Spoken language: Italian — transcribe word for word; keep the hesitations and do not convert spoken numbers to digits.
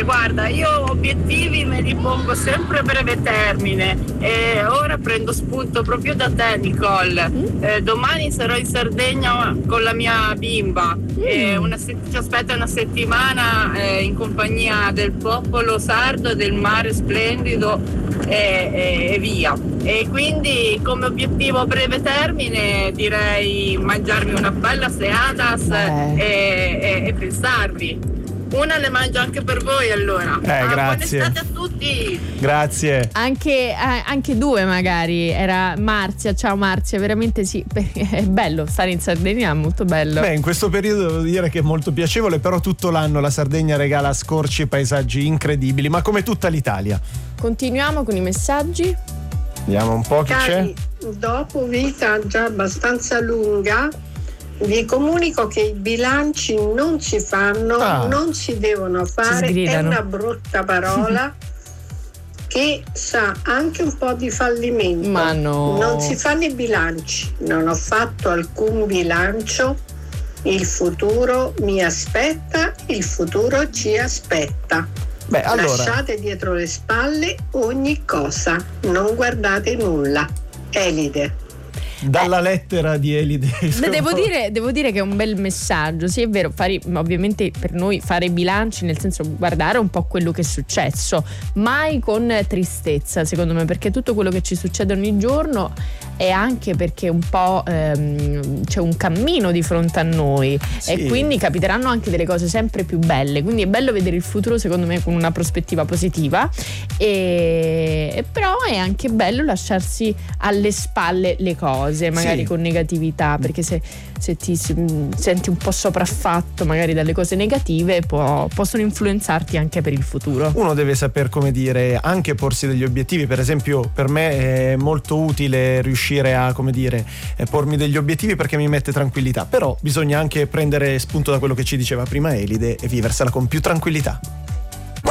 Eh, guarda, io obiettivi me li pongo sempre a breve termine e ora prendo spunto proprio da te, Nicole. Eh, domani sarò in Sardegna con la mia bimba e una se- ci aspetta una settimana eh, in compagnia del popolo sardo, del mare splendido e, e, e via. E quindi come obiettivo a breve termine direi mangiarmi una bella Seadas eh. e, e, e pensarvi. Una le mangio anche per voi allora. Eh, ah, grazie. Buona estate a tutti. Grazie. Anche, eh, anche due magari. Era Marzia, ciao Marzia, veramente sì, è bello stare in Sardegna, è molto bello. Beh, in questo periodo devo dire che è molto piacevole, però tutto l'anno la Sardegna regala scorci e paesaggi incredibili, ma come tutta l'Italia. Continuiamo con i messaggi. Vediamo un po' chi Cari, c'è. dopo vita già abbastanza lunga, vi comunico che i bilanci non si fanno, Ah. non si devono fare, è sgridano. una brutta parola che sa anche un po' di fallimento. Ma no. Non si fanno i bilanci, non ho fatto alcun bilancio, il futuro mi aspetta, il futuro ci aspetta. Beh, allora, Lasciate dietro le spalle ogni cosa, non guardate nulla. Elide. dalla lettera di Elide. Beh, devo dire, devo dire che è un bel messaggio. Sì, è vero, fare, ovviamente per noi fare i bilanci, nel senso guardare un po' quello che è successo, mai con tristezza, secondo me, perché tutto quello che ci succede ogni giorno è anche perché un po' ehm, c'è un cammino di fronte a noi, sì. E quindi capiteranno anche delle cose sempre più belle, quindi è bello vedere il futuro secondo me con una prospettiva positiva e, e però è anche bello lasciarsi alle spalle le cose magari sì. con negatività, perché se, se ti si, senti un po' sopraffatto magari dalle cose negative può, possono influenzarti anche per il futuro. Uno deve saper, come dire, anche porsi degli obiettivi. Per esempio, per me è molto utile riuscire a, come dire, pormi degli obiettivi perché mi mette tranquillità, però bisogna anche prendere spunto da quello che ci diceva prima Elide e viversela con più tranquillità.